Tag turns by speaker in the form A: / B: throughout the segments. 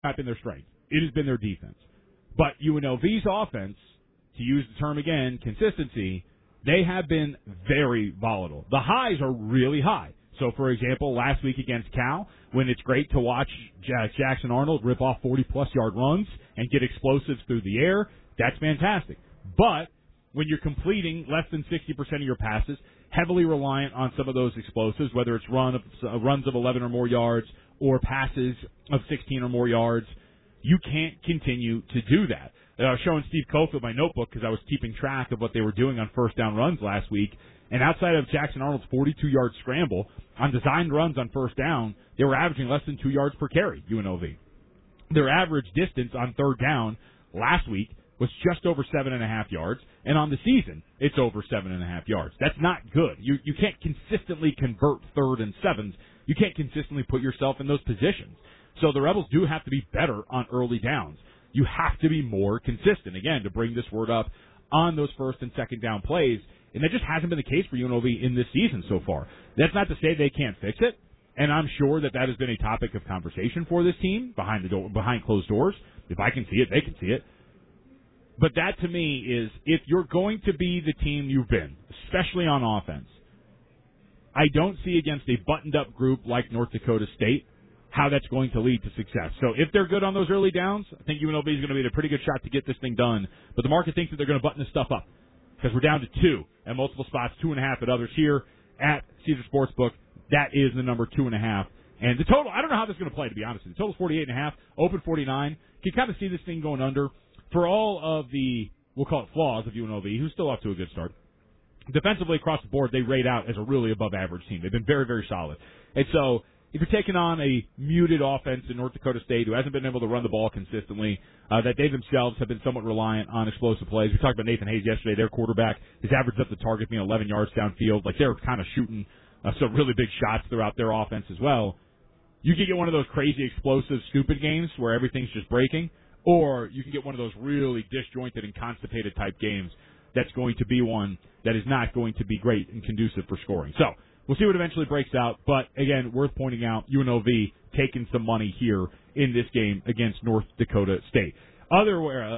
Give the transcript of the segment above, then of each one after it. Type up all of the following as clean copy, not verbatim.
A: not been their strength. It has been their defense. But UNLV's offense, to use the term again, consistency, they have been very volatile. The highs are really high. So, for example, last week against Cal, when it's great to watch Jackson Arnold rip off 40-plus yard runs and get explosives through the air, that's fantastic. But when you're completing less than 60% of your passes, heavily reliant on some of those explosives, whether it's runs of 11 or more yards or passes of 16 or more yards, you can't continue to do that. I was showing Steve Cofield my notebook because I was keeping track of what they were doing on first down runs last week. And outside of Jackson Arnold's 42-yard scramble, on designed runs on first down, they were averaging less than 2 yards per carry, UNLV. Their average distance on third down last week was just over 7.5 yards, and on the season, it's over 7.5 yards. That's not good. You can't consistently convert third and sevens. You can't consistently put yourself in those positions. So the Rebels do have to be better on early downs. You have to be more consistent, again, to bring this word up on those first and second down plays. And that just hasn't been the case for UNLV in this season so far. That's not to say they can't fix it, and I'm sure that has been a topic of conversation for this team behind closed doors. If I can see it, they can see it. But that, to me, is if you're going to be the team you've been, especially on offense, I don't see against a buttoned-up group like North Dakota State how that's going to lead to success. So if they're good on those early downs, I think UNLV is going to be in a pretty good shot to get this thing done. But the market thinks that they're going to button this stuff up because we're down to 2 at multiple spots, 2.5 at others here at Caesar Sportsbook. That is the number 2.5. And the total, I don't know how this is going to play, to be honest with you. The total's 48.5, open 49. You can kind of see this thing going under. For all of the, we'll call it flaws of UNLV, who's still off to a good start, defensively across the board, they rate out as a really above-average team. They've been very, very solid. And so if you're taking on a muted offense in North Dakota State who hasn't been able to run the ball consistently, that they themselves have been somewhat reliant on explosive plays. We talked about Nathan Hayes yesterday. Their quarterback has averaged up the target being 11 yards downfield. Like, they're kind of shooting some really big shots throughout their offense as well. You can get one of those crazy, explosive, stupid games where everything's just breaking, or you can get one of those really disjointed and constipated type games that's going to be one that is not going to be great and conducive for scoring. So we'll see what eventually breaks out. But, again, worth pointing out, UNLV taking some money here in this game against North Dakota State. Otherwhere?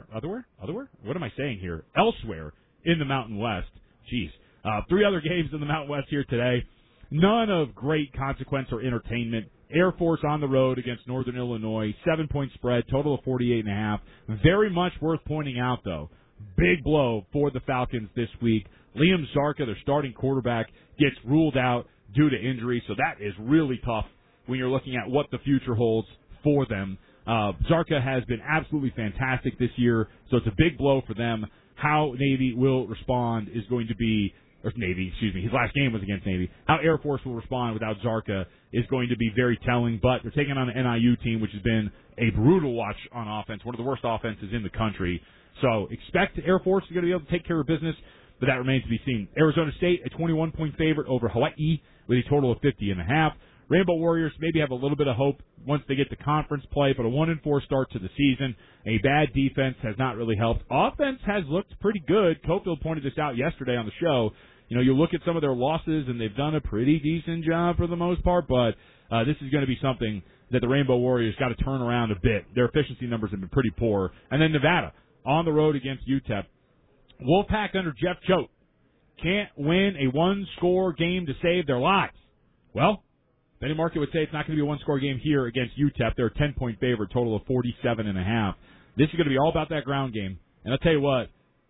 A: What am I saying here? Elsewhere in the Mountain West. Jeez. 3 other games in the Mountain West here today. None of great consequence or entertainment. Air Force on the road against Northern Illinois. 7-point spread, total of 48.5. Very much worth pointing out, though. Big blow for the Falcons this week. Liam Zarka, their starting quarterback, gets ruled out due to injury, so that is really tough when you're looking at what the future holds for them. Zarka has been absolutely fantastic this year, so it's a big blow for them. How Navy will respond is going to be, or Navy, excuse me, his last game was against Navy. How Air Force will respond without Zarka is going to be very telling, but they're taking on an NIU team, which has been a brutal watch on offense, one of the worst offenses in the country. So expect Air Force is going to be able to take care of business, but that remains to be seen. Arizona State, a 21-point favorite over Hawaii with a total of 50.5. Rainbow Warriors maybe have a little bit of hope once they get to conference play, but a 1-4 start to the season. A bad defense has not really helped. Offense has looked pretty good. Cofield pointed this out yesterday on the show. You know, you look at some of their losses, and they've done a pretty decent job for the most part, but this is going to be something that the Rainbow Warriors got to turn around a bit. Their efficiency numbers have been pretty poor. And then Nevada on the road against UTEP. Wolfpack under Jeff Choate can't win a one-score game to save their lives. Well, any market would say it's not going to be a one-score game here against UTEP. They're a 10-point favorite, total of 47.5. This is going to be all about that ground game. And I'll tell you what,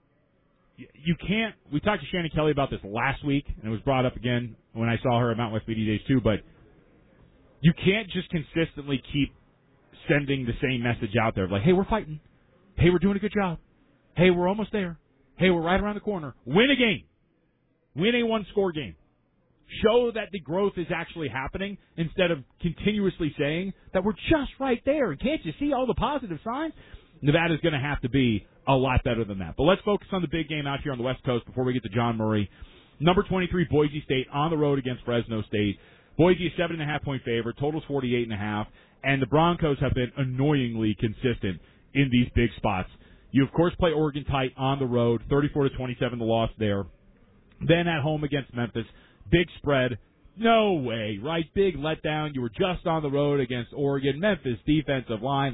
A: you can't – we talked to Shannon Kelly about this last week, and it was brought up again when I saw her at Mountain West Media Days too, but you can't just consistently keep sending the same message out there of like, hey, we're fighting. Hey, we're doing a good job. Hey, we're almost there. Hey, we're right around the corner. Win a game. Win a one-score game. Show that the growth is actually happening instead of continuously saying that we're just right there. And can't you see all the positive signs? Nevada's going to have to be a lot better than that. But let's focus on the big game out here on the West Coast before we get to John Murray. Number 23, Boise State on the road against Fresno State. Boise is 7.5-point favorite. Total's 48.5. And the Broncos have been annoyingly consistent in these big spots. You, of course, play Oregon tight on the road, 34-27 the loss there. Then at home against Memphis, big spread, No way, right? Big letdown. You were just on the road against Oregon. Memphis defensive line